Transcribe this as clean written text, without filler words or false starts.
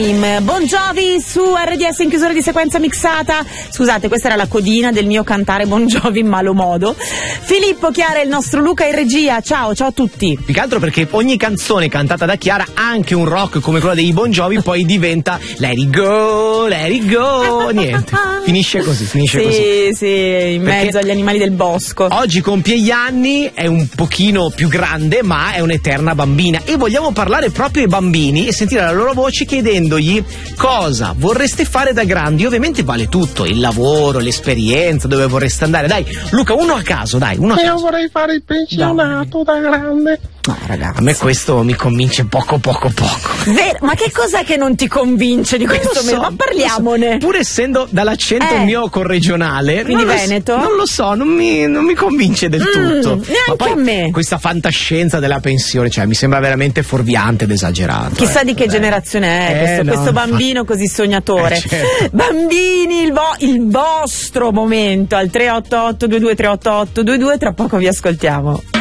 Bon Jovi su RDS in chiusura di sequenza mixata. Scusate, questa era la codina del mio cantare Bon Jovi in malo modo. Filippo, Chiara e il nostro Luca in regia. Ciao a tutti. Più che altro perché ogni canzone cantata da Chiara, anche un rock come quello dei Bon Jovi, poi diventa let it go, niente. Finisce così. Sì, in mezzo agli animali del bosco. Oggi compie gli anni, è un pochino più grande, ma è un'eterna bambina. E vogliamo parlare proprio ai bambini e sentire la loro voce chiedendogli cosa vorreste fare da grandi. Ovviamente vale tutto, il lavoro, l'esperienza, dove vorreste andare. Dai, Luca, uno a caso, Io vorrei fare il pensionato da grande. No, ragazzi, a me questo mi convince poco. Vero? Ma che cos'è che non ti convince di questo? Ma parliamone. Pur essendo dall'accento mio corregionale, quindi Veneto? Non lo so, non mi convince del tutto. Neanche ma poi a me. Questa fantascienza della pensione, cioè mi sembra veramente fuorviante ed esagerato. Chissà di che generazione è questo bambino così sognatore. Certo. Bambini, il vostro momento al 388 22 388 22, tra poco vi ascoltiamo.